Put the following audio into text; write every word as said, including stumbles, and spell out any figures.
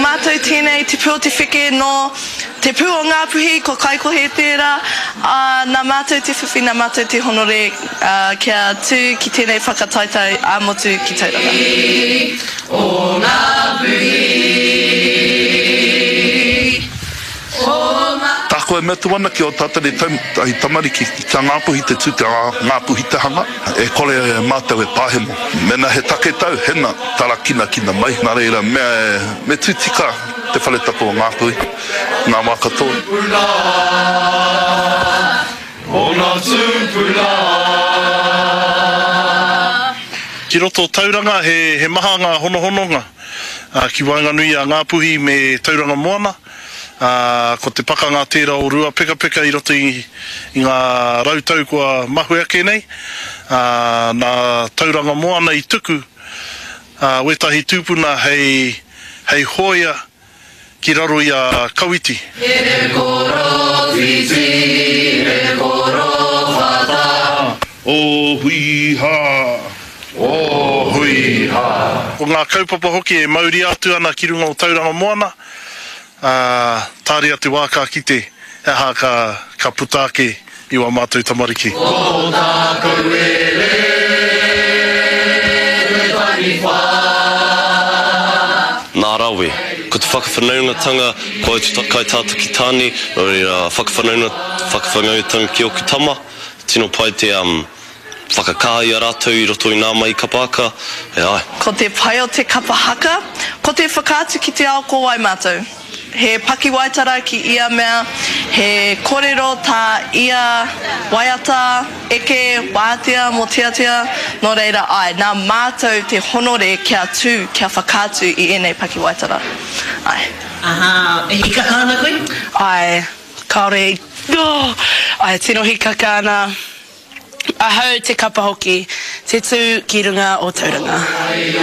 mātou tēnei te pū te whike no te pū o ngā puhi ko kaiko he tērā uh, nā mātou te whiwhi, nā mātou te honore uh, kia tū ki tēnei whakataitau a motu ki tauranga. O ngā puhi Tāko e mea tuana ki o tātare tai tamariki kia ngā puhi te tū te ngā puhi te hanga e kore mātou e pāhemo mena he take tau hena tarakina kina mai nā reira mea e me tūtika te whaletako o ngā puhi ngā wā katoa o ngā tūpura ki roto tauranga he, he maha ngā hono hononga uh, ki wainganui a ngā puhi me tauranga moana. Uh, ko te pakanga tērā o rua peka peka i roto i, i ngā rautau kua mahu ake nei uh, nā tauranga moana i tuku uh, wetahi tūpuna hei, hei hoia ki raro i a Kawiti He koro titi, he koro whata O hui ha O hui ha Ko ngā kaupapa hoki e mauri atu ana ki runga o tauranga moana Uh, tāre atu wā ka kite e hā ka, ka putake i wā mātou tamariki. Ko tākou e re, e tani whā. Nā rawe, ko te whakawhanaungatanga, ko te kai tāta ki tāni, nori uh, whakawhanaungatanga ki oku tama, tino pai te um, whakakāi a rātou i roto i nā mai kapaka, e ai. Ko te pai o te kapahaka, ko te whakātu ki te ao ko wai mātou. He paki waitara ki ia mea, he kōrero tā ia waiata, eke, wātea, mo tiatia, no reira ai, nā mātou te honore kia tū, kia whakātu i enei paki waitara. Ai. Aha, e hika kāna koe? Ai, kaore, oh, ai, tino hika kāna. Ahau te kapa hoki, te tū ki runga o tauranga.